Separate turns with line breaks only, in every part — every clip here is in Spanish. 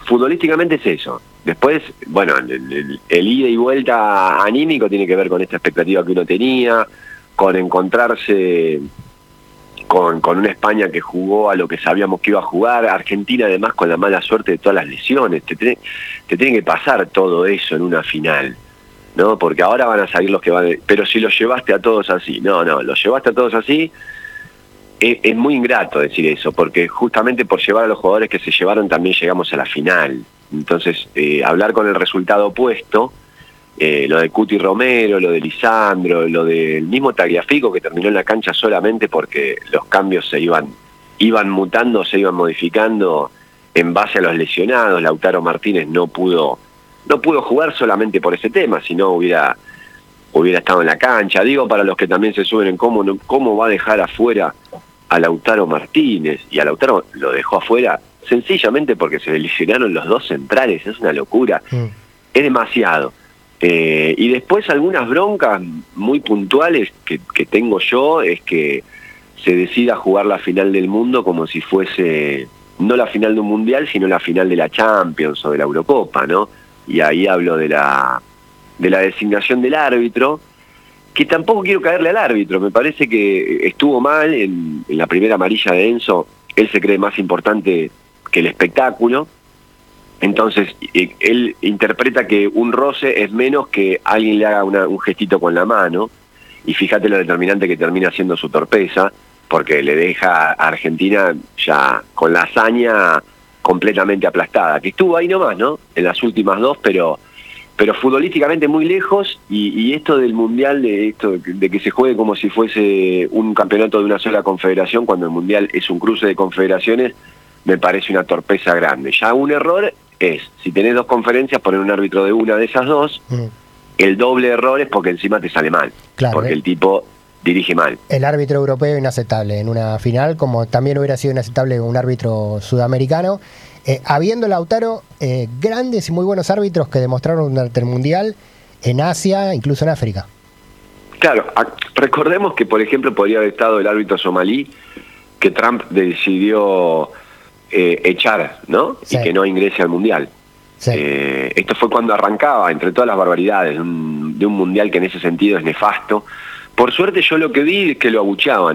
futbolísticamente es eso. Después, bueno, el ida y vuelta anímico tiene que ver con esta expectativa que uno tenía, con encontrarse con una España que jugó a lo que sabíamos que iba a jugar, Argentina además con la mala suerte de todas las lesiones. Te tiene que pasar todo eso en una final, ¿no? Porque ahora van a salir los que van... Pero si los llevaste a todos así, no, los llevaste a todos así, es muy ingrato decir eso, porque justamente por llevar a los jugadores que se llevaron también llegamos a la final. Entonces, hablar con el resultado opuesto, lo de Cuti Romero, lo de Lisandro, lo del mismo Tagliafico que terminó en la cancha solamente porque los cambios se iban mutando, se iban modificando en base a los lesionados. Lautaro Martínez no pudo jugar solamente por ese tema, si no hubiera estado en la cancha. Digo, para los que también se suben en cómo va a dejar afuera a Lautaro Martínez, y a Lautaro lo dejó afuera sencillamente porque se le lesionaron los dos centrales. Es una locura, es demasiado. Y después algunas broncas muy puntuales que tengo yo es que se decida jugar la final del mundo como si fuese no la final de un mundial, sino la final de la Champions o de la Eurocopa, ¿no? Y ahí hablo de la designación del árbitro, que tampoco quiero caerle al árbitro. Me parece que estuvo mal en la primera amarilla de Enzo. Él se cree más importante que el espectáculo. Entonces, él interpreta que un roce es menos que alguien le haga un gestito con la mano, y fíjate lo determinante que termina siendo su torpeza, porque le deja a Argentina ya con la hazaña completamente aplastada, que estuvo ahí nomás, ¿no? En las últimas dos, pero futbolísticamente muy lejos, y esto del Mundial, de que se juegue como si fuese un campeonato de una sola confederación, cuando el Mundial es un cruce de confederaciones, me parece una torpeza grande. Ya un error es, si tenés dos conferencias, poner un árbitro de una de esas dos. El doble error es porque encima te sale mal, claro, porque el tipo dirige mal.
El árbitro europeo inaceptable en una final, como también hubiera sido inaceptable un árbitro sudamericano. Habiendo, Lautaro, grandes y muy buenos árbitros que demostraron durante el Mundial en Asia, incluso en África.
Claro, recordemos que, por ejemplo, podría haber estado el árbitro somalí que Trump decidió echar, ¿no? Sí. Y que no ingrese al Mundial. Sí. Esto fue cuando arrancaba, entre todas las barbaridades, de un Mundial que en ese sentido es nefasto. Por suerte yo lo que vi es que lo abucheaban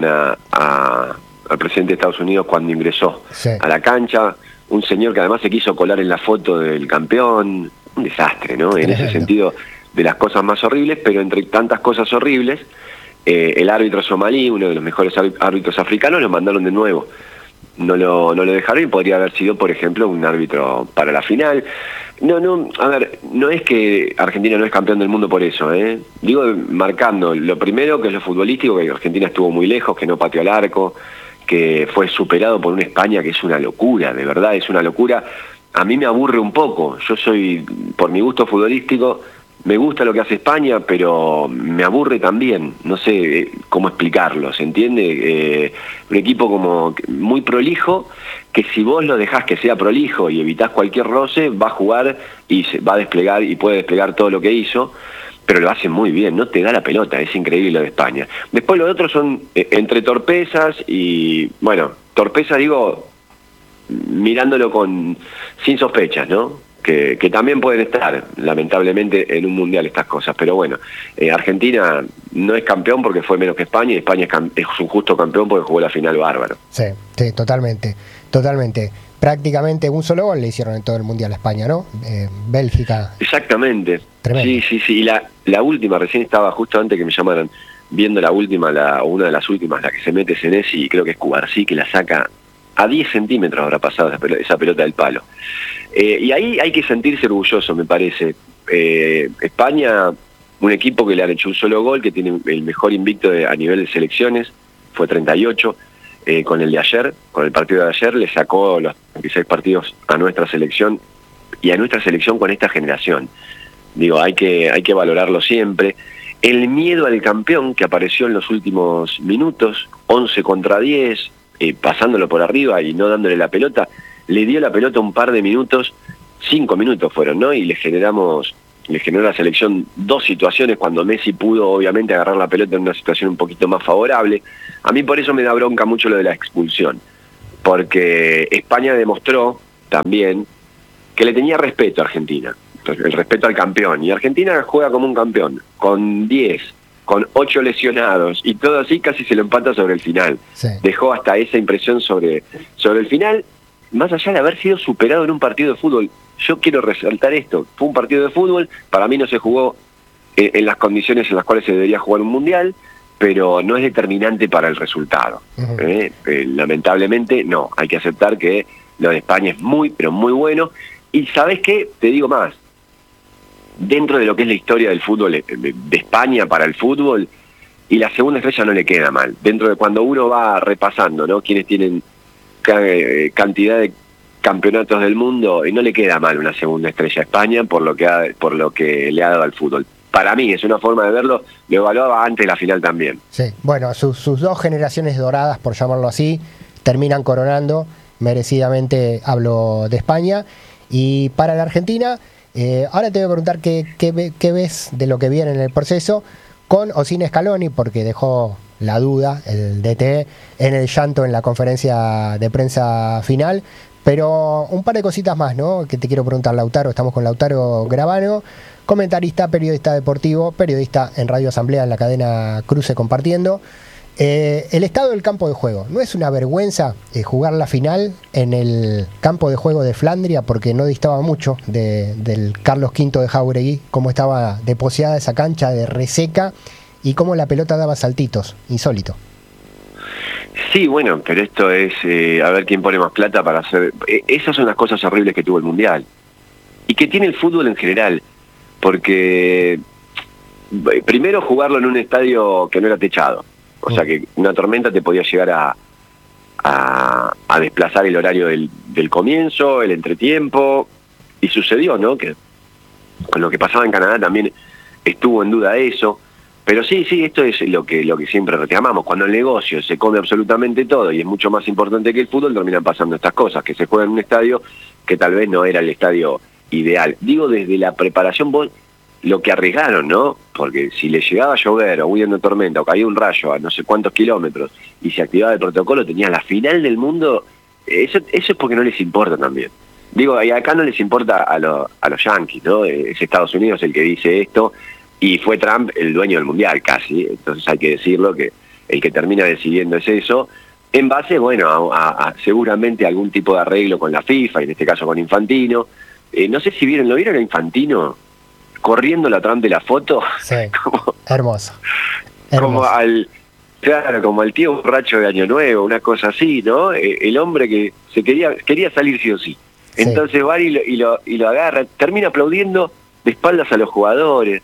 al presidente de Estados Unidos cuando ingresó a la cancha. Un señor que además se quiso colar en la foto del campeón. Un desastre, ¿no? En ese sentido, de las cosas más horribles, pero entre tantas cosas horribles, el árbitro somalí, uno de los mejores árbitros africanos, lo mandaron de nuevo. No lo dejaron, y podría haber sido, por ejemplo, un árbitro para la final. A ver, no es que Argentina no es campeón del mundo por eso, ¿eh? Digo, marcando lo primero, que es lo futbolístico, que Argentina estuvo muy lejos, que no pateó al arco, que fue superado por una España que es una locura, de verdad, es una locura. A mí me aburre un poco. Yo soy, por mi gusto futbolístico, me gusta lo que hace España, pero me aburre también. No sé cómo explicarlo, ¿se entiende? Un equipo como muy prolijo, que si vos lo dejás que sea prolijo y evitás cualquier roce, va a jugar y se va a desplegar y puede desplegar todo lo que hizo, pero lo hace muy bien, no te da la pelota, es increíble lo de España. Después los otros son entre torpezas y, bueno, torpezas digo, mirándolo sin sospechas, ¿no? Que también pueden estar, lamentablemente, en un mundial estas cosas. Pero bueno, Argentina no es campeón porque fue menos que España, y España es un justo campeón porque jugó la final bárbaro.
Sí, totalmente. Prácticamente un solo gol le hicieron en todo el mundial a España, ¿no? Bélgica.
Exactamente.
Tremendo.
Sí. Y la última, recién estaba justo antes que me llamaran, viendo la última, o una de las últimas, la que se mete Senesi, y creo que es Cubarsí, que la saca a 10 centímetros habrá pasado esa pelota del palo. Y ahí hay que sentirse orgulloso, me parece. España, un equipo que le han hecho un solo gol, que tiene el mejor invicto a nivel de selecciones, fue 38, con el de ayer, con el partido de ayer, le sacó los 26 partidos a nuestra selección, y a nuestra selección con esta generación. Digo, hay que valorarlo siempre. El miedo al campeón que apareció en los últimos minutos, 11 contra 10, pasándolo por arriba y no dándole la pelota, le dio la pelota un par de minutos, 5 minutos fueron, ¿no? Y le generó a la selección 2 situaciones cuando Messi pudo obviamente agarrar la pelota en una situación un poquito más favorable. A mí por eso me da bronca mucho lo de la expulsión, porque España demostró también que le tenía respeto a Argentina, el respeto al campeón, y Argentina juega como un campeón, con 10, con 8 lesionados, y todo así casi se lo empata sobre el final.
Sí.
Dejó hasta esa impresión sobre el final, más allá de haber sido superado en un partido de fútbol. Yo quiero resaltar esto, fue un partido de fútbol, para mí no se jugó en las condiciones en las cuales se debería jugar un mundial, pero no es determinante para el resultado. Lamentablemente no, hay que aceptar que lo de España es muy, pero muy bueno. Y ¿sabes qué? Te digo más, dentro de lo que es la historia del fútbol, de España para el fútbol, y la segunda estrella no le queda mal, dentro de cuando uno va repasando, ¿no? Quienes tienen cantidad de campeonatos del mundo, y no le queda mal una segunda estrella a España por lo que le ha dado al fútbol. Para mí, es una forma de verlo, lo evaluaba antes de la final también.
Sí, bueno, sus dos generaciones doradas, por llamarlo así, terminan coronando, merecidamente hablo de España. Y para la Argentina, ahora te voy a preguntar qué ves de lo que viene en el proceso, con o sin Scaloni, porque dejó la duda, el DT, en el llanto en la conferencia de prensa final. Pero un par de cositas más, ¿no? Que te quiero preguntar, Lautaro. Estamos con Lautaro Gravano, comentarista, periodista deportivo, periodista en Radio Asamblea, en la cadena Cruce Compartiendo. El estado del campo de juego. ¿No es una vergüenza jugar la final en el campo de juego de Flandria? Porque no distaba mucho del Carlos V de Jauregui, cómo estaba depositada esa cancha de reseca y cómo la pelota daba saltitos. Insólito.
Sí, bueno, pero esto es a ver quién pone más plata para hacer... esas son las cosas horribles que tuvo el Mundial. Y que tiene el fútbol en general. Porque primero jugarlo en un estadio que no era techado. O sea que una tormenta te podía llegar a desplazar el horario del comienzo, el entretiempo. Y sucedió, ¿no? Que con lo que pasaba en Canadá también estuvo en duda eso. Pero sí, esto es lo que siempre reclamamos. Cuando el negocio se come absolutamente todo y es mucho más importante que el fútbol, terminan pasando estas cosas, que se juega en un estadio que tal vez no era el estadio ideal. Digo, desde la preparación, vos, lo que arriesgaron, ¿no? Porque si le llegaba a llover o hubiendo tormenta o caía un rayo a no sé cuántos kilómetros y se activaba el protocolo, tenías la final del mundo. Eso es porque no les importa también. Digo, y acá no les importa a los yanquis, ¿no? Es Estados Unidos el que dice esto. Y fue Trump el dueño del Mundial casi, entonces hay que decirlo, que el que termina decidiendo es eso, en base, bueno, a seguramente algún tipo de arreglo con la FIFA, y en este caso con Infantino. No sé si ¿lo vieron a Infantino corriendo la Trump de la foto?
Sí, hermoso.
Como como al tío borracho de Año Nuevo, una cosa así, ¿no? El hombre que se quería salir sí o sí. Entonces va y lo agarra, termina aplaudiendo de espaldas a los jugadores.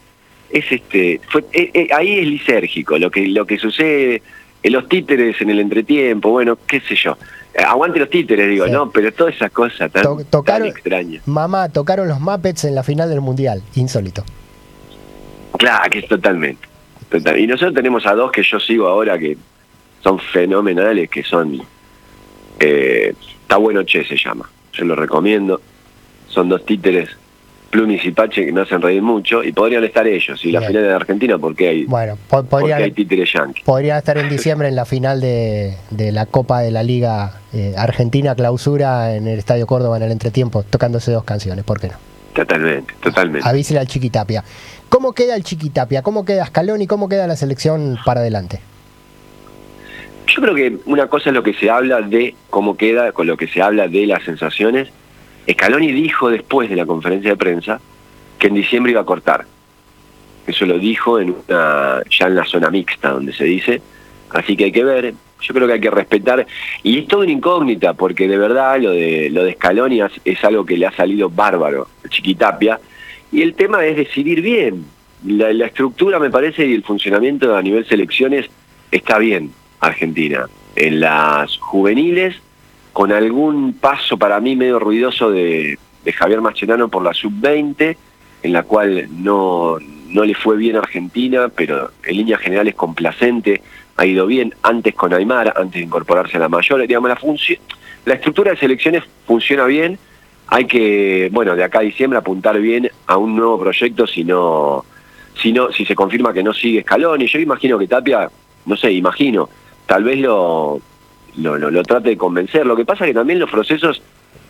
Ahí es lisérgico lo que sucede, los títeres en el entretiempo, bueno, qué sé yo, aguante los títeres, digo, sí. No, pero todas esas cosas tan extrañas.
Mamá, tocaron los Muppets en la final del Mundial, insólito.
Claro, que es totalmente. Y nosotros tenemos a dos que yo sigo ahora que son fenomenales, que son Está Bueno Che se llama, yo lo recomiendo, son dos títeres, Plumis y Pache, que me hacen reír mucho, y podrían estar ellos. Y la final de Argentina, porque hay títeres yanquis.
Podrían estar en diciembre en la final de la Copa de la Liga Argentina Clausura en el Estadio Córdoba en el entretiempo, tocándose dos canciones, ¿por qué no?
Totalmente.
Avísele al Chiquitapia. ¿Cómo queda el Chiquitapia? ¿Cómo queda Scaloni? ¿Cómo queda la selección para adelante?
Yo creo que una cosa es lo que se habla de cómo queda, con lo que se habla de las sensaciones. Scaloni dijo después de la conferencia de prensa que en diciembre iba a cortar. Eso lo dijo ya en la zona mixta, donde se dice. Así que hay que ver, yo creo que hay que respetar. Y es todo una incógnita, porque de verdad lo de Scaloni es algo que le ha salido bárbaro, el Chiquitapia. Y el tema es decidir bien. La estructura, me parece, y el funcionamiento a nivel selecciones está bien, Argentina. En las juveniles, con algún paso para mí medio ruidoso de Javier Mascherano por la sub-20, en la cual no le fue bien a Argentina, pero en líneas generales complacente, ha ido bien, antes con Aymar, antes de incorporarse a la mayor, digamos, la estructura de selecciones funciona bien, hay que, bueno, de acá a diciembre apuntar bien a un nuevo proyecto, si se confirma que no sigue Scaloni. Yo imagino que Tapia, no sé, tal vez lo trate de convencer. Lo que pasa es que también los procesos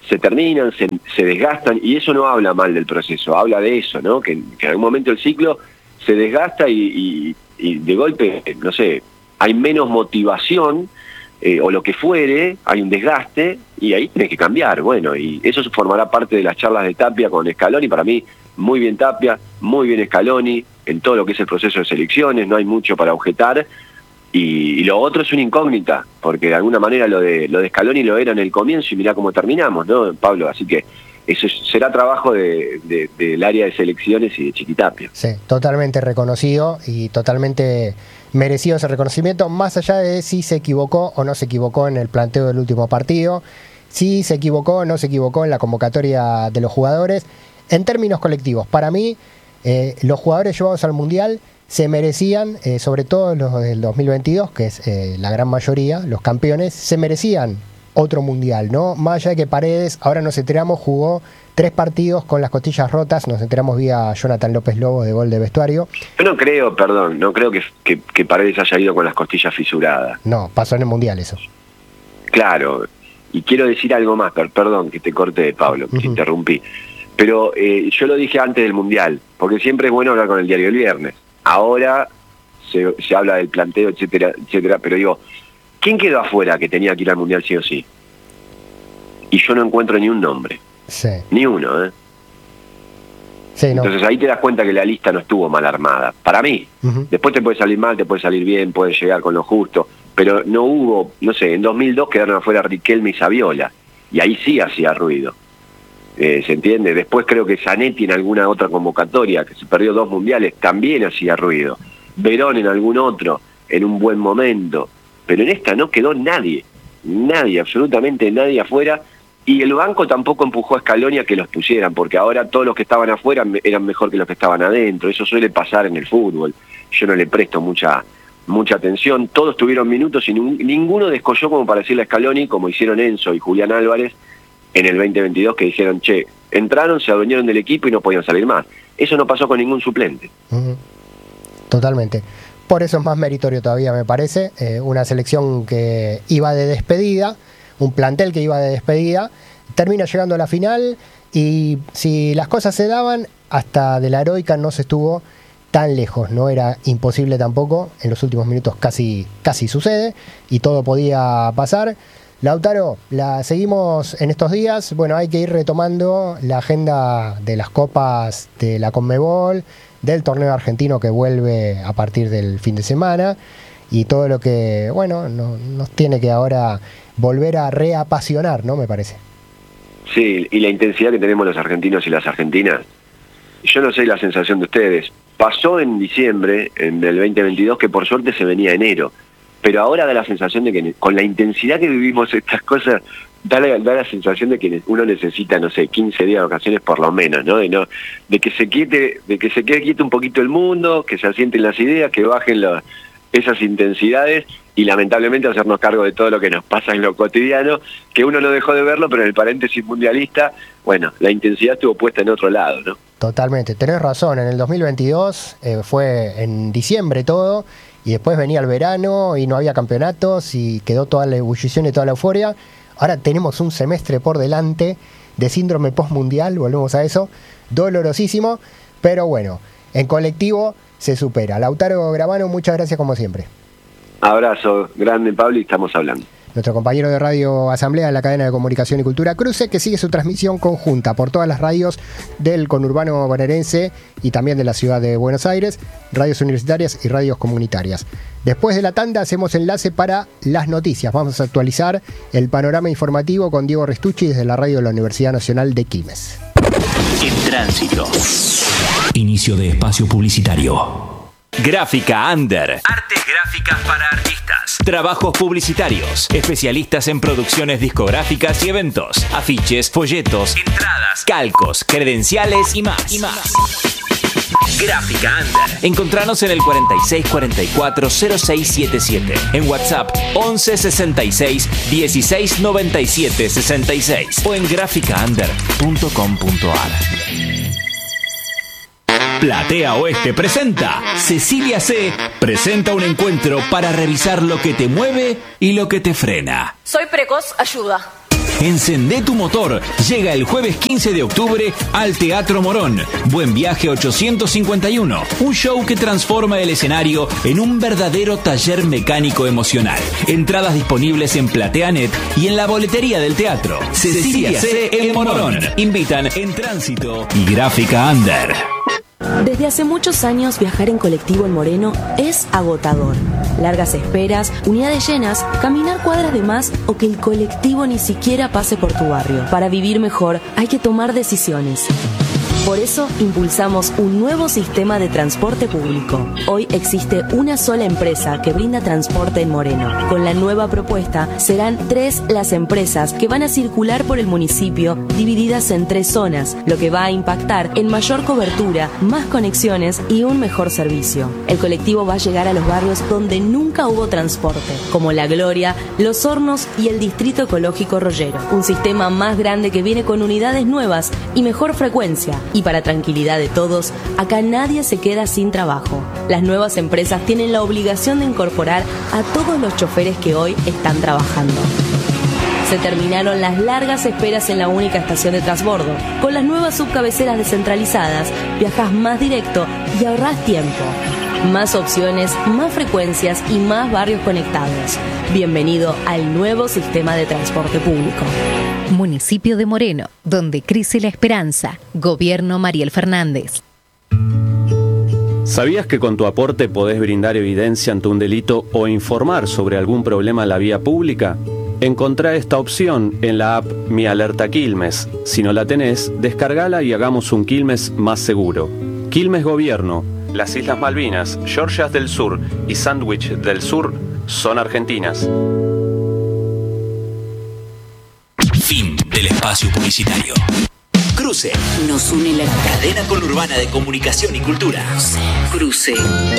se terminan, se desgastan, y eso no habla mal del proceso, habla de eso, ¿no? Que en algún momento el ciclo se desgasta y de golpe, no sé, hay menos motivación, o lo que fuere, hay un desgaste, y ahí tienes que cambiar. Bueno, y eso formará parte de las charlas de Tapia con Scaloni. Para mí, muy bien Tapia, muy bien Scaloni, en todo lo que es el proceso de selecciones, no hay mucho para objetar. Y lo otro es una incógnita, porque de alguna manera lo de Scaloni lo era en el comienzo, y mirá cómo terminamos, ¿no, Pablo? Así que eso será trabajo del área de selecciones y de Chiquitapia.
Sí, totalmente reconocido y totalmente merecido ese reconocimiento, más allá de si se equivocó o no se equivocó en el planteo del último partido, si se equivocó o no se equivocó en la convocatoria de los jugadores. En términos colectivos, para mí, los jugadores llevados al Mundial se merecían, sobre todo los del 2022, que es la gran mayoría, los campeones, se merecían otro Mundial, ¿no? Más allá de que Paredes, ahora nos enteramos, jugó 3 partidos con las costillas rotas, nos enteramos vía Jonathan López Lobo de Gol de Vestuario.
Yo no creo que Paredes haya ido con las costillas fisuradas.
No, pasó en el Mundial eso.
Claro, y quiero decir algo más, perdón que te corté, Pablo, que interrumpí. Pero yo lo dije antes del Mundial, porque siempre es bueno hablar con el diario del viernes. Ahora se habla del planteo, etcétera, etcétera, pero digo, ¿quién quedó afuera que tenía que ir al Mundial sí o sí? Y yo no encuentro ni un nombre.
Sí.
Ni uno, ¿eh?
Sí, no.
Entonces ahí te das cuenta que la lista no estuvo mal armada. Para mí. Después te puede salir mal, te puede salir bien, puedes llegar con lo justo. Pero no hubo, no sé, en 2002 quedaron afuera Riquelme y Saviola. Y ahí sí hacía ruido. ¿Se entiende? Después creo que Zanetti en alguna otra convocatoria, que se perdió 2 mundiales, también hacía ruido. Verón en algún otro, en un buen momento. Pero en esta no quedó nadie, absolutamente nadie afuera, y el banco tampoco empujó a Scaloni a que los pusieran, porque ahora todos los que estaban afuera eran mejor que los que estaban adentro. Eso suele pasar en el fútbol, yo no le presto mucha atención. Todos tuvieron minutos y ninguno descolló como para decirle a Scaloni, como hicieron Enzo y Julián Álvarez en el 2022, que dijeron, che, entraron, se adueñaron del equipo y no podían salir más. Eso no pasó con ningún suplente.
Totalmente. Por eso es más meritorio todavía, me parece. Una selección que iba de despedida, un plantel que iba de despedida, termina llegando a la final, y si las cosas se daban, hasta de la heroica no se estuvo tan lejos, no era imposible tampoco. En los últimos minutos casi sucede y todo podía pasar. Lautaro, la seguimos en estos días. Bueno, hay que ir retomando la agenda de las copas de la Conmebol, del torneo argentino que vuelve a partir del fin de semana, y todo lo que, bueno, nos tiene que ahora volver a reapasionar, ¿no? Me parece.
Sí, y la intensidad que tenemos los argentinos y las argentinas, yo no sé la sensación de ustedes. Pasó en diciembre, en el 2022, que por suerte se venía enero, pero ahora da la sensación de que con la intensidad que vivimos estas cosas, da la sensación de que uno necesita, no sé, 15 días de vacaciones por lo menos, ¿no? De que se quede quieto un poquito el mundo, que se asienten las ideas, que bajen esas intensidades, y lamentablemente hacernos cargo de todo lo que nos pasa en lo cotidiano, que uno no dejó de verlo, pero en el paréntesis mundialista, bueno, la intensidad estuvo puesta en otro lado, ¿no? Totalmente,
tenés razón, en el 2022 fue en diciembre todo, y después venía el verano y no había campeonatos y quedó toda la ebullición y toda la euforia. Ahora tenemos un semestre por delante de síndrome postmundial, volvemos a eso, dolorosísimo, pero bueno, en colectivo se supera. Lautaro Gravano, muchas gracias como siempre.
Abrazo grande, Pablo, y estamos hablando.
Nuestro compañero de Radio Asamblea en la cadena de comunicación y cultura Cruce, que sigue su transmisión conjunta por todas las radios del conurbano bonaerense y también de la ciudad de Buenos Aires, radios universitarias y radios comunitarias. Después de la tanda hacemos enlace para las noticias. Vamos a actualizar el panorama informativo con Diego Restucci desde la radio de la Universidad Nacional de Quilmes.
En tránsito. Inicio de espacio publicitario. Gráfica Under. Artes gráficas para artistas. Trabajos publicitarios. Especialistas en producciones discográficas y eventos. Afiches, folletos, entradas, calcos, credenciales y más. Gráfica Under. Encontranos en el 4644-0677. En WhatsApp 1166 1697 66 o en graficaunder.com.ar. Platea Oeste presenta Cecilia C. presenta un encuentro para revisar lo que te mueve y lo que te frena.
Soy precoz, ayuda.
Encendé tu motor. Llega el jueves 15 de octubre al Teatro Morón. Buen Viaje 851. Un show que transforma el escenario en un verdadero taller mecánico emocional. Entradas disponibles en PlateaNet y en la boletería del teatro. Cecilia C. El Morón. Invitan En Tránsito y Gráfica Under.
Desde hace muchos años viajar en colectivo en Moreno es agotador. Largas esperas, unidades llenas, caminar cuadras de más o que el colectivo ni siquiera pase por tu barrio. Para vivir mejor hay que tomar decisiones. Por eso impulsamos un nuevo sistema de transporte público. Hoy existe una sola empresa que brinda transporte en Moreno. Con la nueva propuesta serán 3 las empresas que van a circular por el municipio divididas en 3 zonas, lo que va a impactar en mayor cobertura, más conexiones y un mejor servicio. El colectivo va a llegar a los barrios donde nunca hubo transporte, como La Gloria, Los Hornos y el Distrito Ecológico Rollero. Un sistema más grande que viene con unidades nuevas y mejor frecuencia. Y para tranquilidad de todos, acá nadie se queda sin trabajo. Las nuevas empresas tienen la obligación de incorporar a todos los choferes que hoy están trabajando. Se terminaron las largas esperas en la única estación de transbordo. Con las nuevas subcabeceras descentralizadas, viajas más directo y ahorrás tiempo. Más opciones, más frecuencias y más barrios conectados. Bienvenido al nuevo sistema de transporte público.
Municipio de Moreno, donde crece la esperanza. Gobierno Mariel Fernández.
¿Sabías que con tu aporte podés brindar evidencia ante un delito o informar sobre algún problema en la vía pública? Encontrá esta opción en la app Mi Alerta Quilmes. Si no la tenés, descargala y hagamos un Quilmes más seguro. Quilmes Gobierno. Las Islas Malvinas, Georgias del Sur y Sandwich del Sur son argentinas.
Fin del espacio publicitario. Cruce.
Nos une la
Cadena conurbana de comunicación y cultura.
Cruce.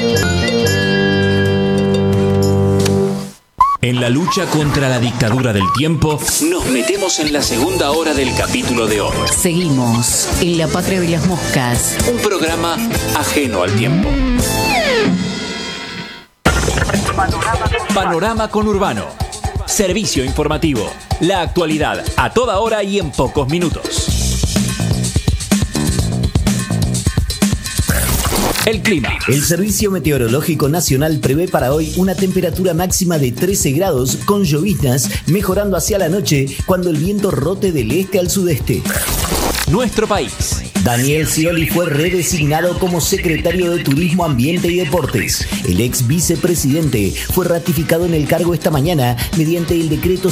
En la lucha contra la dictadura del tiempo, nos metemos en la segunda hora del capítulo de hoy.
Seguimos en la patria de las moscas.
Un programa ajeno al tiempo. Panorama conurbano. Servicio informativo. La actualidad a toda hora y en pocos minutos. El clima.
El Servicio Meteorológico Nacional prevé para hoy una temperatura máxima de 13 grados con lloviznas, mejorando hacia la noche cuando el viento rote del este al sudeste.
Nuestro país.
Daniel Scioli fue redesignado como secretario de Turismo, Ambiente y Deportes. El ex vicepresidente fue ratificado en el cargo esta mañana mediante el decreto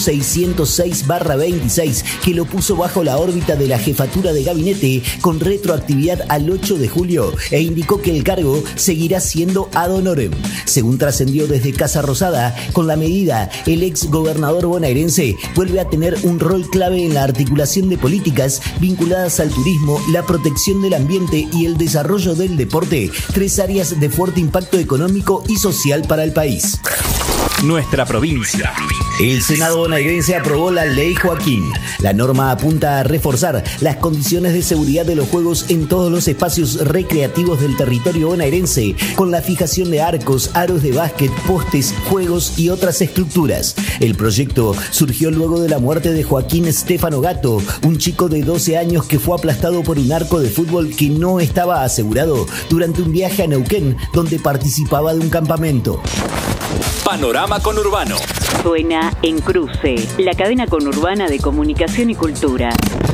606/26 que lo puso bajo la órbita de la jefatura de gabinete con retroactividad al 8 de julio e indicó que el cargo seguirá siendo ad honorem. Según trascendió desde Casa Rosada, con la medida, el ex gobernador bonaerense vuelve a tener un rol clave en la articulación de políticas vinculadas al turismo, la protección del ambiente y el desarrollo del deporte, 3 áreas de fuerte impacto económico y social para el país.
Nuestra provincia.
El Senado bonaerense aprobó la Ley Joaquín. La norma apunta a reforzar las condiciones de seguridad de los juegos en todos los espacios recreativos del territorio bonaerense, con la fijación de arcos, aros de básquet, postes, juegos y otras estructuras. El proyecto surgió luego de la muerte de Joaquín Stefano Gato, un chico de 12 años que fue aplastado por un arco de fútbol que no estaba asegurado durante un viaje a Neuquén, donde participaba de un campamento.
Panorama conurbano.
Suena en Cruce, la cadena conurbana de comunicación y cultura.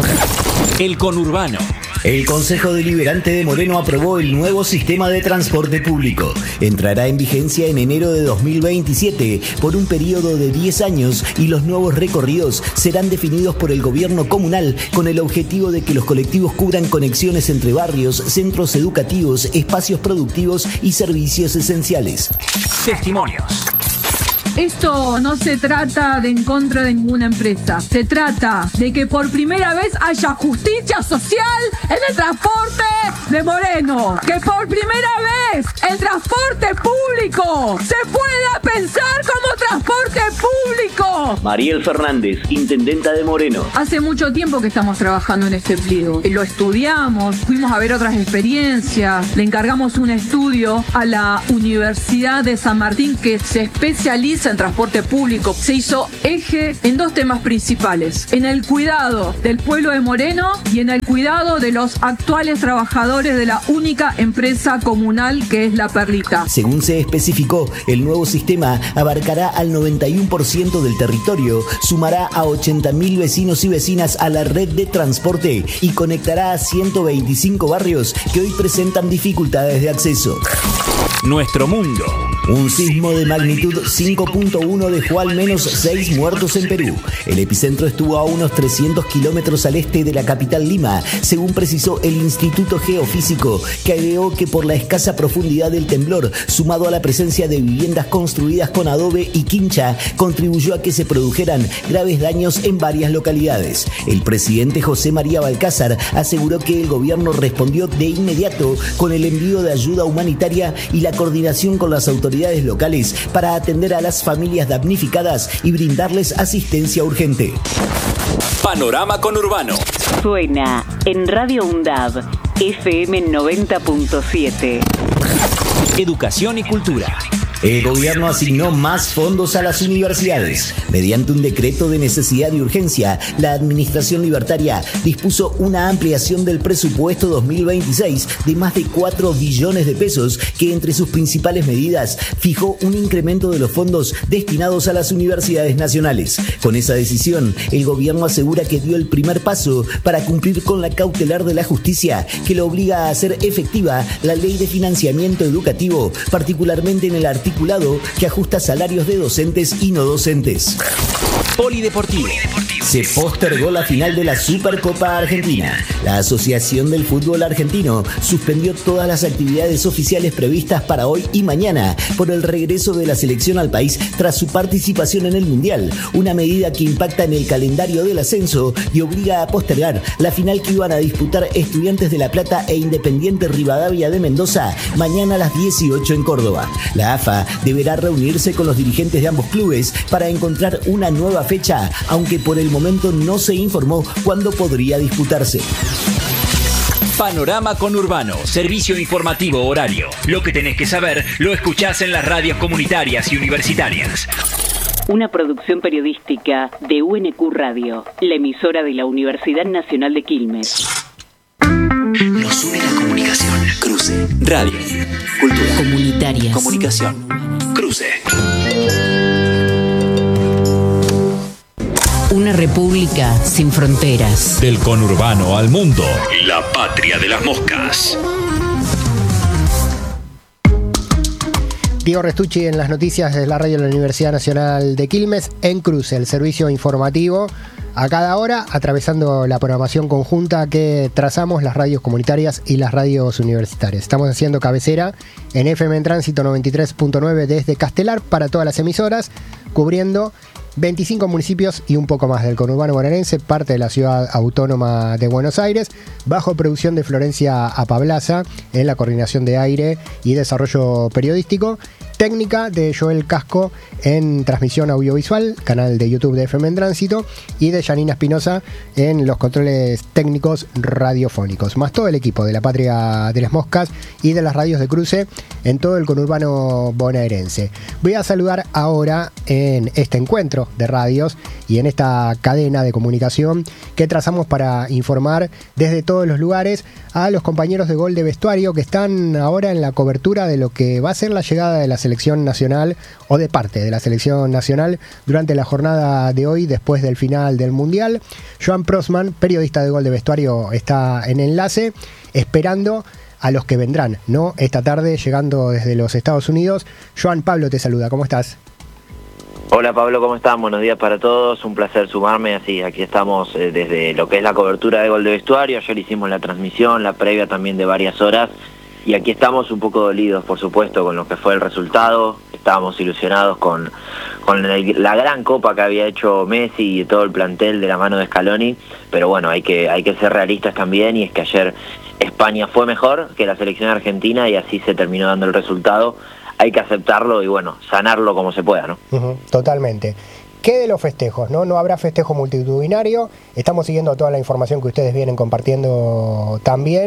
El conurbano.
El Consejo Deliberante de Moreno aprobó el nuevo sistema de transporte público. Entrará en vigencia en enero de 2027 por un periodo de 10 años y los nuevos recorridos serán definidos por el gobierno comunal con el objetivo de que los colectivos cubran conexiones entre barrios, centros educativos, espacios productivos y servicios esenciales.
Testimonios.
Esto no se trata de en contra de ninguna empresa. Se trata de que por primera vez haya justicia social en el transporte de Moreno. Que por primera vez el transporte público se pueda pensar como transporte público.
Mariel Fernández, intendenta de Moreno.
Hace mucho tiempo que estamos trabajando en este pliego. Lo estudiamos, fuimos a ver otras experiencias. Le encargamos un estudio a la Universidad de San Martín que se especializa empresa en transporte público se hizo eje en 2 temas principales: en el cuidado del pueblo de Moreno y en el cuidado de los actuales trabajadores de la única empresa comunal que es La Perlita.
Según se especificó, el nuevo sistema abarcará al 91% del territorio, sumará a 80.000 vecinos y vecinas a la red de transporte y conectará a 125 barrios que hoy presentan dificultades de acceso.
Nuestro mundo.
Un sismo de magnitud 5.1 dejó al menos 6 muertos en Perú. El epicentro estuvo a unos 300 kilómetros al este de la capital Lima, según precisó el Instituto Geofísico, que agregó que por la escasa profundidad del temblor, sumado a la presencia de viviendas construidas con adobe y quincha, contribuyó a que se produjeran graves daños en varias localidades. El presidente José María Balcázar aseguró que el gobierno respondió de inmediato con el envío de ayuda humanitaria y la coordinación con las autoridades locales para atender a las familias damnificadas y brindarles asistencia urgente.
Panorama conurbano.
Suena en Radio UNDAB, FM 90.7.
Educación y cultura.
El gobierno asignó más fondos a las universidades. Mediante un decreto de necesidad y urgencia, la administración libertaria dispuso una ampliación del presupuesto 2026 de más de 4 billones de pesos, que entre sus principales medidas fijó un incremento de los fondos destinados a las universidades nacionales. Con esa decisión, el gobierno asegura que dio el primer paso para cumplir con la cautelar de la justicia, que lo obliga a hacer efectiva la ley de financiamiento educativo, particularmente en el artículo que ajusta salarios de docentes y no docentes.
Polideportivo.
Se postergó la final de la Supercopa Argentina. La Asociación del Fútbol Argentino suspendió todas las actividades oficiales previstas para hoy y mañana por el regreso de la selección al país tras su participación en el Mundial, una medida que impacta en el calendario del ascenso y obliga a postergar la final que iban a disputar Estudiantes de La Plata e Independiente Rivadavia de Mendoza mañana a las 18 en Córdoba. La AFA deberá reunirse con los dirigentes de ambos clubes para encontrar una nueva fecha, aunque por el momento no se informó cuándo podría disputarse.
Panorama conurbano, servicio informativo horario. Lo que tenés que saber lo escuchás en las radios comunitarias y universitarias.
Una producción periodística de UNQ Radio, la emisora de la Universidad Nacional de Quilmes.
Nos une la comunicación. Cruce. Radio. Cultura.
Comunitarias.
Comunicación. Cruce.
Una república sin fronteras.
Del conurbano al mundo. La patria de las moscas.
Diego Restucci en las noticias de la radio de la Universidad Nacional de Quilmes, en Cruce, el servicio informativo a cada hora, atravesando la programación conjunta que trazamos las radios comunitarias y las radios universitarias. Estamos haciendo cabecera en FM en Tránsito 93.9 desde Castelar para todas las emisoras, cubriendo 25 municipios y un poco más del conurbano bonaerense, parte de la ciudad autónoma de Buenos Aires, bajo producción de Florencia Apablaza en la coordinación de aire y desarrollo periodístico, técnica de Joel Casco en transmisión audiovisual, canal de YouTube de FM en Tránsito, y de Janina Espinosa en los controles técnicos radiofónicos, más todo el equipo de la Patria de las Moscas y de las radios de Cruce en todo el conurbano bonaerense. Voy a saludar ahora en este encuentro de radios y en esta cadena de comunicación que trazamos para informar desde todos los lugares a los compañeros de Gol de Vestuario que están ahora en la cobertura de lo que va a ser la llegada de la selección nacional o de parte de la selección nacional durante la jornada de hoy después del final del Mundial. Joan Prosman, periodista de Gol de Vestuario, está en enlace esperando a los que vendrán, ¿no? Esta tarde llegando desde los Estados Unidos. Joan, Pablo te saluda, ¿cómo estás?
Hola Pablo, ¿cómo están? Buenos días para todos, un placer sumarme, así aquí estamos desde lo que es la cobertura de Gol de Vestuario. Ayer hicimos la transmisión, la previa también de varias horas, y aquí estamos un poco dolidos, por supuesto, con lo que fue el resultado. Estábamos ilusionados con la gran copa que había hecho Messi y todo el plantel de la mano de Scaloni, pero bueno, hay que ser realistas también, y es que ayer España fue mejor que la selección argentina y así se terminó dando el resultado. Hay que aceptarlo y bueno, sanarlo como se pueda, ¿no?
Totalmente. ¿Qué de los festejos? No habrá festejo multitudinario. Estamos siguiendo toda la información que ustedes vienen compartiendo también.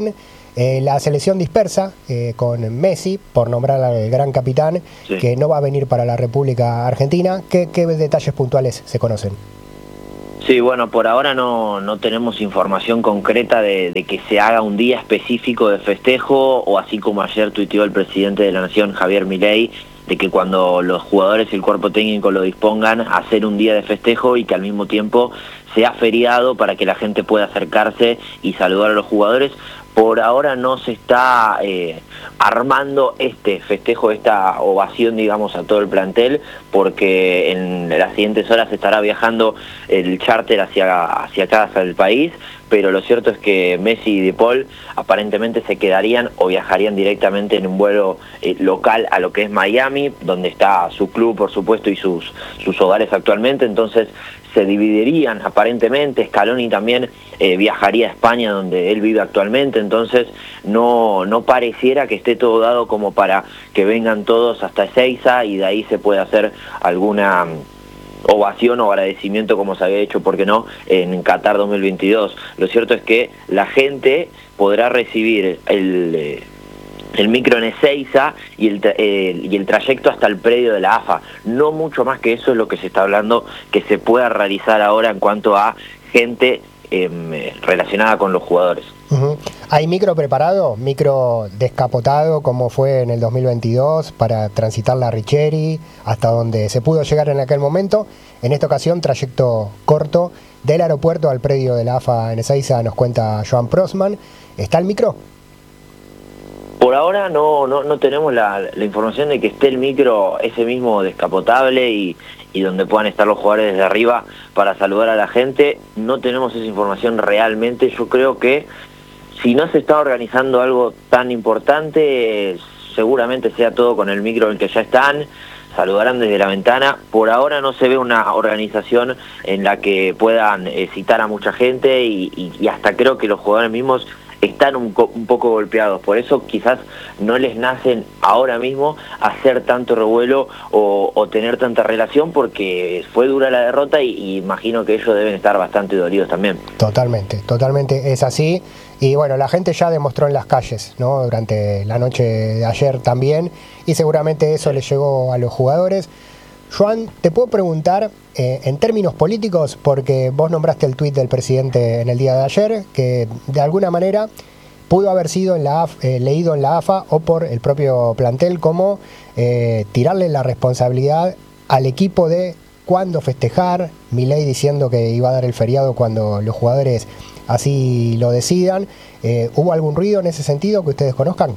La selección dispersa con Messi, por nombrar al gran capitán,
Sí.
que no va a venir para la República Argentina. ¿Qué detalles puntuales se conocen?
Sí, bueno, por ahora no tenemos información concreta de que se haga un día específico de festejo, o así como ayer tuiteó el presidente de la Nación, Javier Milei, de que cuando los jugadores y el cuerpo técnico lo dispongan, hacer un día de festejo y que al mismo tiempo sea feriado para que la gente pueda acercarse y saludar a los jugadores. Por ahora no se está armando este festejo, esta ovación, digamos, a todo el plantel, porque en las siguientes horas estará viajando el charter hacia acá, hacia el país, pero lo cierto es que Messi y De Paul aparentemente se quedarían o viajarían directamente en un vuelo local a lo que es Miami, donde está su club, por supuesto, y sus hogares actualmente. Entonces se dividirían aparentemente. Scaloni también viajaría a España, donde él vive actualmente. Entonces no pareciera que esté todo dado como para que vengan todos hasta Ezeiza y de ahí se pueda hacer alguna ovación o agradecimiento, como se había hecho, ¿por qué no?, en Qatar 2022. Lo cierto es que la gente podrá recibir el micro en Ezeiza y el trayecto hasta el predio de la AFA. No mucho más que eso es lo que se está hablando que se pueda realizar ahora en cuanto a gente relacionada con los jugadores.
Uh-huh. ¿Hay micro preparado, micro descapotado como fue en el 2022 para transitar la Richeri hasta donde se pudo llegar en aquel momento? En esta ocasión, trayecto corto del aeropuerto al predio de la AFA en Ezeiza, nos cuenta Joan Prosman. ¿Está el micro?
Por ahora no tenemos la información de que esté el micro ese mismo descapotable y donde puedan estar los jugadores desde arriba para saludar a la gente. No tenemos esa información realmente. Yo creo que si no se está organizando algo tan importante, seguramente sea todo con el micro en el que ya están, saludarán desde la ventana. Por ahora no se ve una organización en la que puedan citar a mucha gente y hasta creo que los jugadores mismos están un poco golpeados, por eso quizás no les nacen ahora mismo hacer tanto revuelo o tener tanta relación, porque fue dura la derrota y imagino que ellos deben estar bastante dolidos también.
Totalmente es así. Y bueno, la gente ya demostró en las calles, ¿no?, durante la noche de ayer también, y seguramente eso les llegó a los jugadores. Joan, te puedo preguntar en términos políticos, porque vos nombraste el tuit del presidente en el día de ayer, que de alguna manera pudo haber sido leído en la AFA o por el propio plantel como tirarle la responsabilidad al equipo de cuándo festejar, Milei diciendo que iba a dar el feriado cuando los jugadores así lo decidan. ¿Hubo algún ruido en ese sentido que ustedes conozcan?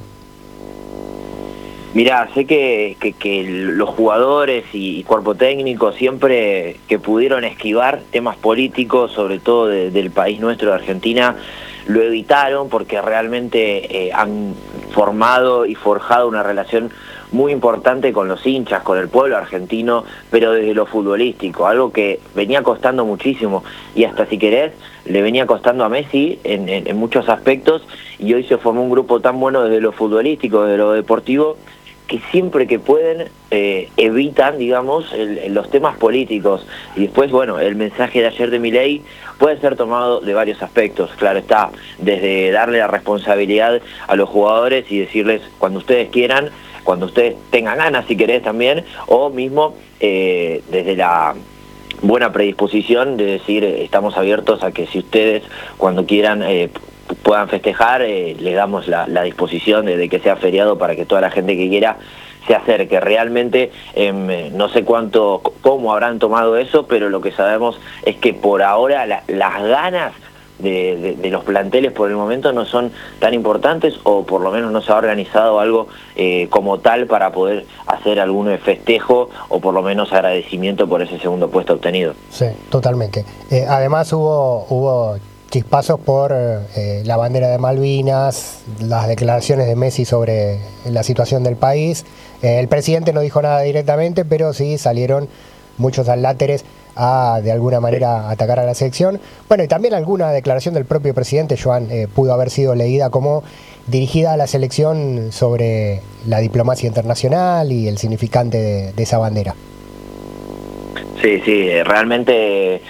Mirá, sé que los jugadores y cuerpo técnico siempre que pudieron esquivar temas políticos, sobre todo del país nuestro, de Argentina, lo evitaron, porque realmente han formado y forjado una relación muy importante con los hinchas, con el pueblo argentino, pero desde lo futbolístico, algo que venía costando muchísimo, y hasta, si querés, le venía costando a Messi en muchos aspectos, y hoy se formó un grupo tan bueno desde lo futbolístico, desde lo deportivo, que siempre que pueden evitan, digamos, los temas políticos. Y después, bueno, el mensaje de ayer de Milei puede ser tomado de varios aspectos. Claro está, desde darle la responsabilidad a los jugadores y decirles cuando ustedes quieran, cuando ustedes tengan ganas, si querés también, o mismo desde la buena predisposición de decir estamos abiertos a que si ustedes cuando quieran puedan festejar, le damos la disposición de que sea feriado para que toda la gente que quiera se acerque. Realmente no sé cómo habrán tomado eso, pero lo que sabemos es que por ahora las ganas de los planteles por el momento no son tan importantes, o por lo menos no se ha organizado algo como tal para poder hacer algún festejo o por lo menos agradecimiento por ese segundo puesto obtenido.
Sí, totalmente. Además hubo chispazos por la bandera de Malvinas, las declaraciones de Messi sobre la situación del país. El presidente no dijo nada directamente, pero sí salieron muchos aláteres a de alguna manera atacar a la selección. Bueno, y también alguna declaración del propio presidente, Joan, pudo haber sido leída como dirigida a la selección sobre la diplomacia internacional y el significante de esa bandera.
Sí, realmente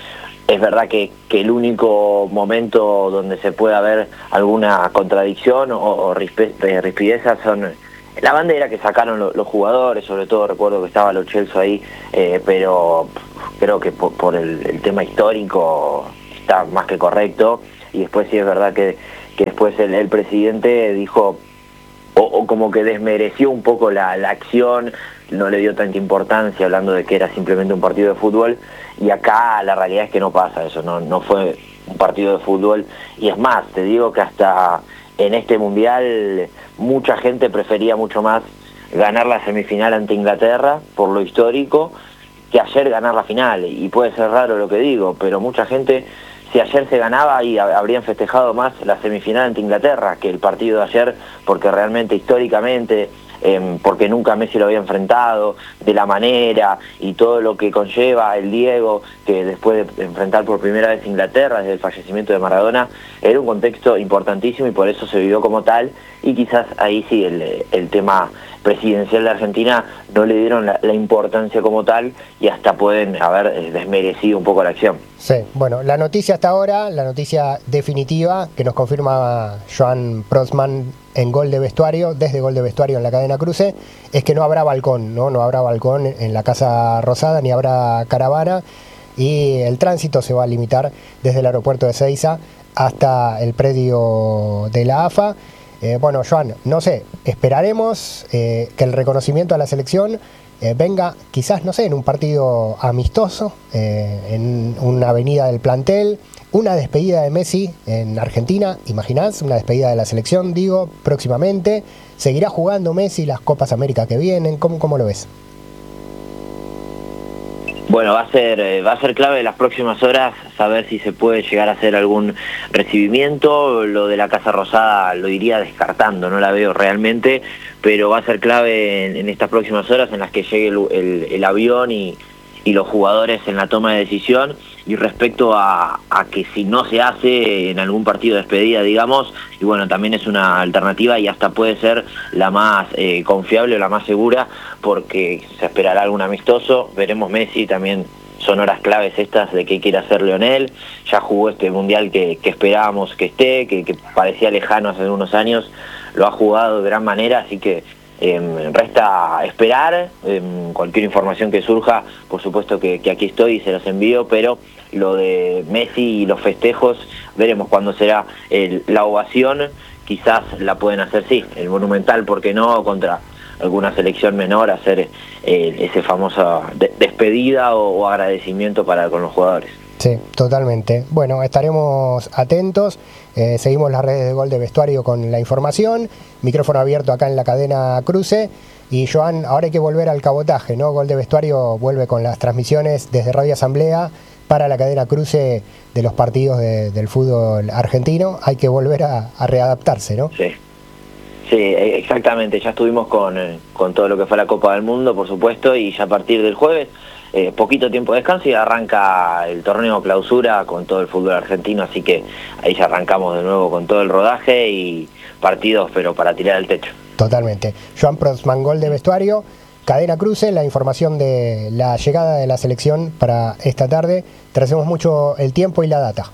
Es verdad que el único momento donde se pueda ver alguna contradicción o rispidezas son la bandera que sacaron los jugadores, sobre todo recuerdo que estaba Lo Celso ahí, pero creo que por el tema histórico está más que correcto. Y después sí es verdad que después el presidente dijo, o como que desmereció un poco la acción, no le dio tanta importancia hablando de que era simplemente un partido de fútbol, y acá la realidad es que no pasa eso, no fue un partido de fútbol, y es más, te digo que hasta en este mundial mucha gente prefería mucho más ganar la semifinal ante Inglaterra por lo histórico que ayer ganar la final, y puede ser raro lo que digo, pero mucha gente, si ayer se ganaba, y habrían festejado más la semifinal ante Inglaterra que el partido de ayer, porque realmente históricamente, porque nunca Messi lo había enfrentado de la manera y todo lo que conlleva el Diego, que después de enfrentar por primera vez Inglaterra desde el fallecimiento de Maradona, era un contexto importantísimo y por eso se vivió como tal, y quizás ahí sí el tema presidencial de Argentina no le dieron la importancia como tal, y hasta pueden haber desmerecido un poco la acción.
Sí, bueno, la noticia hasta ahora, la noticia definitiva que nos confirma Joan Prosman en Gol de Vestuario, desde Gol de Vestuario en la cadena Cruce, es que no habrá balcón, no habrá balcón en la Casa Rosada, ni habrá caravana, y el tránsito se va a limitar desde el aeropuerto de Ezeiza hasta el predio de la AFA. Bueno, Joan, no sé, esperaremos que el reconocimiento a la selección venga quizás, no sé, en un partido amistoso, en una avenida del plantel, una despedida de Messi en Argentina, imaginás, una despedida de la selección, digo, próximamente. ¿Seguirá jugando Messi las Copas América que vienen? ¿Cómo lo ves?
Bueno, va a ser clave en las próximas horas saber si se puede llegar a hacer algún recibimiento. Lo de la Casa Rosada lo iría descartando, no la veo realmente, pero va a ser clave en estas próximas horas en las que llegue el avión y los jugadores en la toma de decisión. Y respecto a que si no se hace en algún partido de despedida, digamos, y bueno, también es una alternativa y hasta puede ser la más confiable o la más segura, porque se esperará algún amistoso, veremos Messi, también son horas claves estas de qué quiere hacer Lionel, ya jugó este mundial que esperábamos que esté, que parecía lejano hace unos años, lo ha jugado de gran manera, así que resta esperar. Cualquier información que surja, por supuesto que aquí estoy y se los envío, pero lo de Messi y los festejos, veremos cuándo será la ovación. Quizás la pueden hacer, sí, el Monumental, ¿por qué no? Contra alguna selección menor, hacer ese famoso despedida o agradecimiento con los jugadores.
Sí, totalmente. Bueno, estaremos atentos. Seguimos las redes de Gol de Vestuario con la información. Micrófono abierto acá en la cadena Cruce. Y Joan, ahora hay que volver al cabotaje, ¿no? Gol de Vestuario vuelve con las transmisiones desde Radio Asamblea para la cadena Cruce de los partidos del fútbol argentino. Hay que volver a readaptarse, ¿no?
Sí. Sí, exactamente. Ya estuvimos con todo lo que fue la Copa del Mundo, por supuesto, y ya a partir del jueves, poquito tiempo de descanso y arranca el torneo clausura con todo el fútbol argentino, así que ahí ya arrancamos de nuevo con todo el rodaje y partidos, pero para tirar el techo.
Totalmente. Joan Prosman, Gol de Vestuario, cadena Cruce, la información de la llegada de la selección para esta tarde. Te agradecemos mucho el tiempo y la data.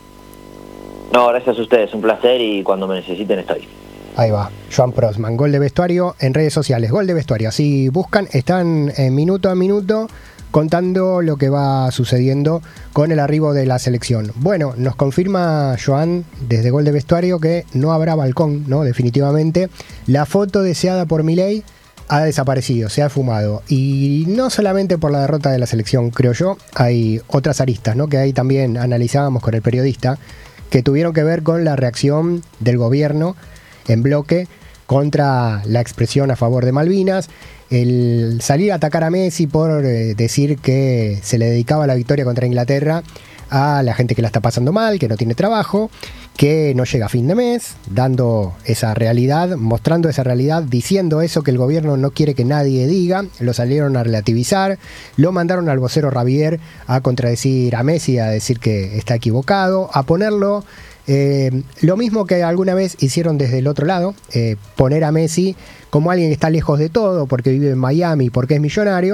No, gracias a ustedes, un placer, y cuando me necesiten estoy.
Ahí va, Joan Prosman, Gol de Vestuario en redes sociales, Gol de Vestuario, así buscan, están minuto a minuto contando lo que va sucediendo con el arribo de la selección. Bueno, nos confirma Joan desde Gol de Vestuario que no habrá balcón, ¿no? Definitivamente. La foto deseada por Milei ha desaparecido, se ha fumado. Y no solamente por la derrota de la selección, creo yo, hay otras aristas, ¿no? Que ahí también analizábamos con el periodista, que tuvieron que ver con la reacción del gobierno en bloque contra la expresión a favor de Malvinas, el salir a atacar a Messi por decir que se le dedicaba la victoria contra Inglaterra a la gente que la está pasando mal, que no tiene trabajo, que no llega a fin de mes, dando esa realidad, mostrando esa realidad, diciendo eso que el gobierno no quiere que nadie diga. Lo salieron a relativizar, lo mandaron al vocero Ravier a contradecir a Messi, a decir que está equivocado, a ponerlo lo mismo que alguna vez hicieron desde el otro lado, poner a Messi como alguien que está lejos de todo porque vive en Miami, porque es millonario.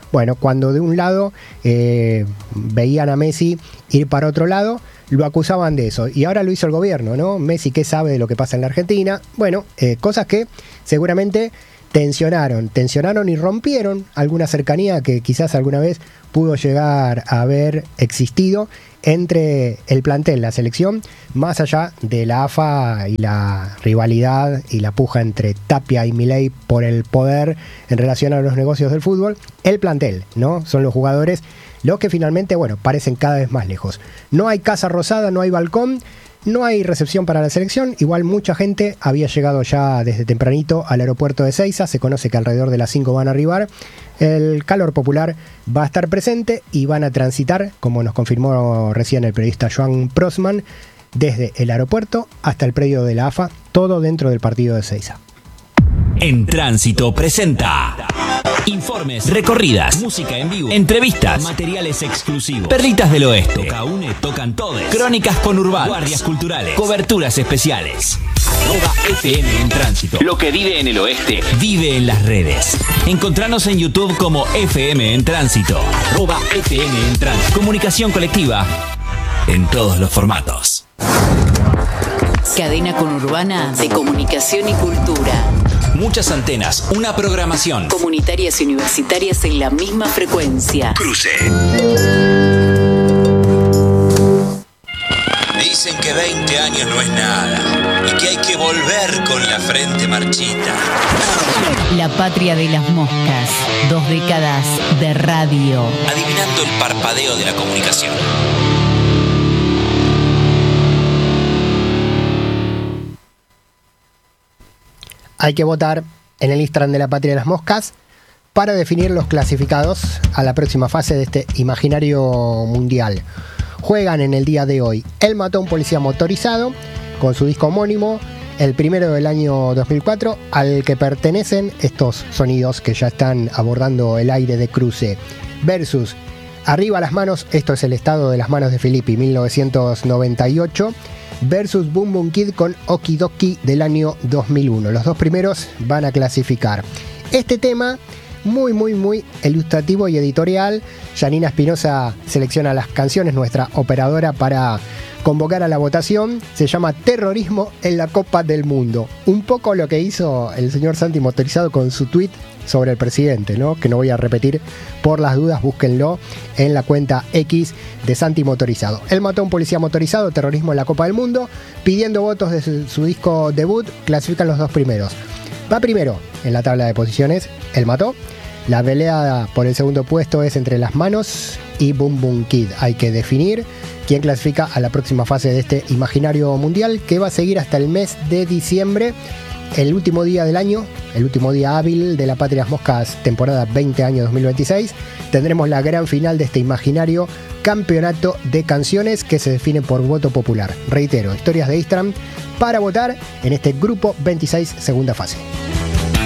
Bueno, cuando de un lado veían a Messi ir para otro lado, lo acusaban de eso. Y ahora lo hizo el gobierno, ¿no? Messi, ¿qué sabe de lo que pasa en la Argentina? Bueno, cosas que seguramente tensionaron y rompieron alguna cercanía que quizás alguna vez pudo llegar a haber existido entre el plantel, la selección, más allá de la AFA y la rivalidad y la puja entre Tapia y Milei por el poder en relación a los negocios del fútbol. El plantel, ¿no? Son los jugadores los que finalmente, bueno, parecen cada vez más lejos. No hay casa rosada, no hay balcón, no hay recepción para la selección. Igual mucha gente había llegado ya desde tempranito al aeropuerto de Ezeiza. Se conoce que alrededor de las 5 van a arribar. El calor popular va a estar presente y van a transitar, como nos confirmó recién el periodista Joan Prosman, desde el aeropuerto hasta el predio de la AFA, todo dentro del partido de Ezeiza.
En Tránsito presenta informes, recorridas, música en vivo, entrevistas, materiales exclusivos, perlitas del oeste, toca une, tocan todes, crónicas conurbanas, guardias culturales, coberturas especiales. @FM en Tránsito. Lo que vive en el oeste, vive en las redes. Encontranos en YouTube como FM en Tránsito. @FM en Tránsito. Comunicación colectiva en todos los formatos.
Cadena conurbana de comunicación y cultura.
Muchas antenas, una programación.
Comunitarias y universitarias en la misma frecuencia.
Cruce.
Dicen que 20 años no es nada y que hay que volver con la frente marchita.
La patria de las moscas. 2 décadas de radio.
Adivinando el parpadeo de la comunicación.
Hay que votar en el Instagram de la Patria de las Moscas para definir los clasificados a la próxima fase de este imaginario mundial. Juegan en el día de hoy El Mató a un Policía Motorizado, con su disco homónimo, el primero del año 2004, al que pertenecen estos sonidos que ya están abordando el aire de cruce, versus Arriba las Manos, esto es el estado de las manos de Filippi, 1998, versus Boom Boom Kid con Okidoki del año 2001. Los dos primeros van a clasificar. Este tema, muy ilustrativo y editorial. Janina Espinosa selecciona las canciones, nuestra operadora, para convocar a la votación. Se llama Terrorismo en la Copa del Mundo. Un poco lo que hizo el señor Santi Motorizado con su tweet sobre el presidente, ¿no? Que no voy a repetir por las dudas, búsquenlo en la cuenta X de Santi Motorizado. Él mató a un policía motorizado, terrorismo en la Copa del Mundo, pidiendo votos de su disco debut. Clasifican los dos primeros. Va primero en la tabla de posiciones, él mató. La pelea por el segundo puesto es entre Las Manos y Boom Boom Kid. Hay que definir quién clasifica a la próxima fase de este imaginario mundial, que va a seguir hasta el mes de diciembre. El último día del año, el último día hábil de la Patria de las Moscas, temporada 20 año 2026, tendremos la gran final de este imaginario campeonato de canciones que se define por voto popular. Reitero, historias de Instagram para votar en este grupo 26, segunda fase.